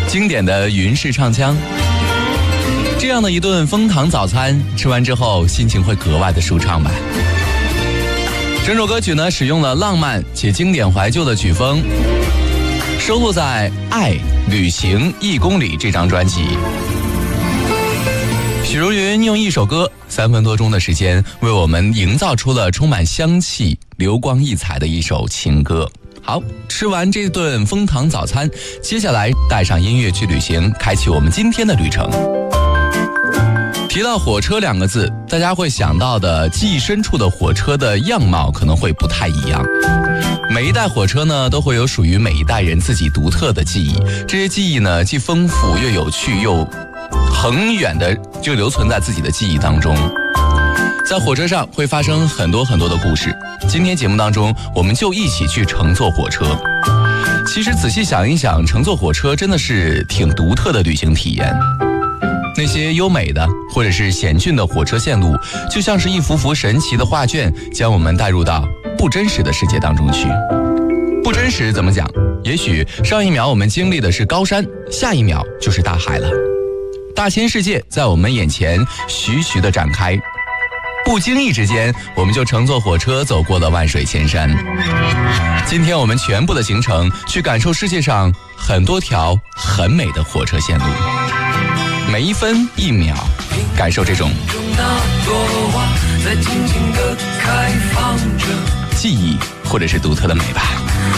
经典的云式唱腔。这样的一顿枫糖早餐，吃完之后心情会格外的舒畅吧。整首歌曲呢，使用了浪漫且经典怀旧的曲风，收录在《爱旅行1公里》这张专辑。许茹芸用一首歌3分多钟的时间，为我们营造出了充满香气、流光溢彩的一首情歌。好，吃完这顿枫糖早餐，接下来带上音乐去旅行，开启我们今天的旅程。提到火车2个字，大家会想到的记忆深处的火车的样貌可能会不太一样。每一代火车呢，都会有属于每一代人自己独特的记忆，这些记忆呢，既丰富又有趣，又很远的就留存在自己的记忆当中。在火车上会发生很多很多的故事，今天节目当中我们就一起去乘坐火车。其实仔细想一想，乘坐火车真的是挺独特的旅行体验。那些优美的或者是险峻的火车线路，就像是一幅幅神奇的画卷，将我们带入到不真实的世界当中去。不真实怎么讲？也许上一秒我们经历的是高山，下一秒就是大海了。大千世界在我们眼前徐徐地展开，不经意之间，我们就乘坐火车走过了万水千山。今天我们全部的行程，去感受世界上很多条很美的火车线路，每一分一秒，感受这种记忆或者是独特的美吧。